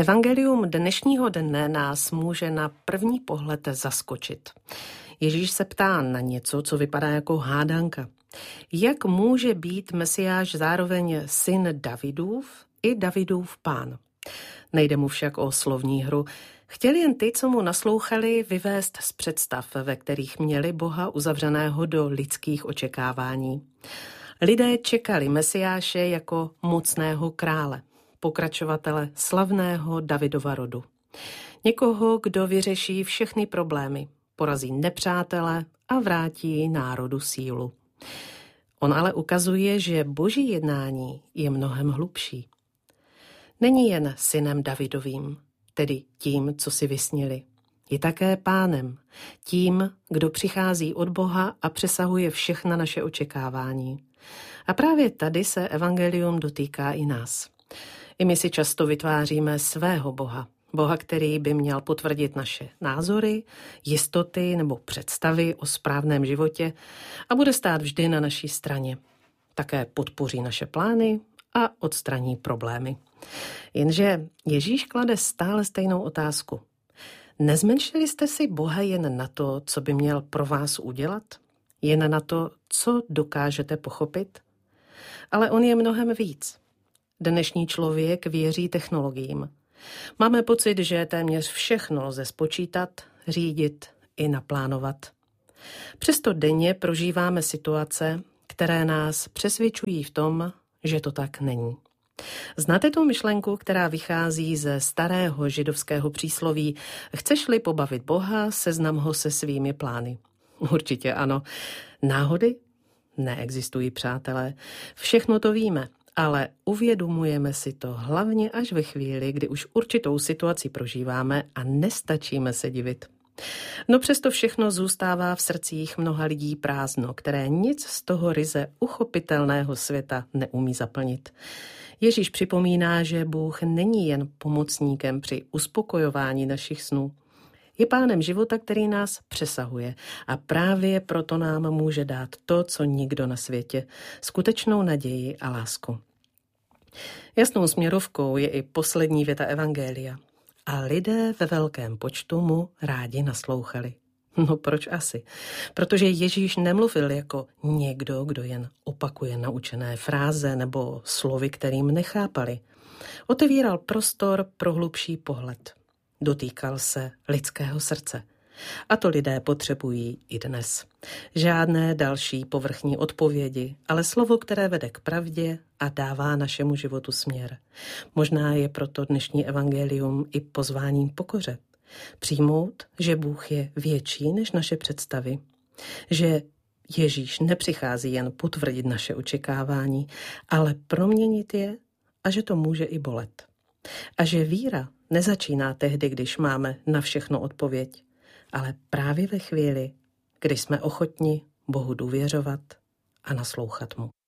Evangelium dnešního dne nás může na první pohled zaskočit. Ježíš se ptá na něco, co vypadá jako hádanka. Jak může být Mesiáš zároveň syn Davidův i Davidův pán? Nejde mu však o slovní hru. Chtěl jen ty, co mu naslouchali, vyvést z představ, ve kterých měli Boha uzavřeného do lidských očekávání. Lidé čekali Mesiáše jako mocného krále, pokračovatele slavného Davidova rodu. Někoho, kdo vyřeší všechny problémy, porazí nepřátele a vrátí národu sílu. On ale ukazuje, že boží jednání je mnohem hlubší. Není jen synem Davidovým, tedy tím, co si vysnili. Je také pánem, tím, kdo přichází od Boha a přesahuje všechna naše očekávání. A právě tady se evangelium dotýká i nás. I my si často vytváříme svého Boha. Boha, který by měl potvrdit naše názory, jistoty nebo představy o správném životě a bude stát vždy na naší straně. Také podpoří naše plány a odstraní problémy. Jenže Ježíš klade stále stejnou otázku. Nezmenšili jste si Boha jen na to, co by měl pro vás udělat? Jen na to, co dokážete pochopit? Ale on je mnohem víc. Dnešní člověk věří technologiím. Máme pocit, že téměř všechno lze spočítat, řídit i naplánovat. Přesto denně prožíváme situace, které nás přesvědčují v tom, že to tak není. Znáte tu myšlenku, která vychází ze starého židovského přísloví: chceš-li pobavit Boha, seznam ho se svými plány. Určitě ano. Náhody? Neexistují, přátelé. Všechno to víme, ale uvědomujeme si to hlavně až ve chvíli, kdy už určitou situaci prožíváme a nestačíme se divit. No přesto všechno zůstává v srdcích mnoha lidí prázdno, které nic z toho ryze uchopitelného světa neumí zaplnit. Ježíš připomíná, že Bůh není jen pomocníkem při uspokojování našich snů. Je pánem života, který nás přesahuje a právě proto nám může dát to, co nikdo na světě, skutečnou naději a lásku. Jasnou směrovkou je i poslední věta evangelia. A lidé ve velkém počtu mu rádi naslouchali. No proč asi? Protože Ježíš nemluvil jako někdo, kdo jen opakuje naučené fráze nebo slovy, kterým nechápali. Otevíral prostor pro hlubší pohled. Dotýkal se lidského srdce. A to lidé potřebují i dnes. Žádné další povrchní odpovědi, ale slovo, které vede k pravdě a dává našemu životu směr. Možná je proto dnešní evangelium i pozváním pokoře. Přijmout, že Bůh je větší než naše představy, že Ježíš nepřichází jen potvrdit naše očekávání, ale proměnit je a že to může i bolet. A že víra nezačíná tehdy, když máme na všechno odpověď, ale právě ve chvíli, kdy jsme ochotni Bohu důvěřovat a naslouchat mu.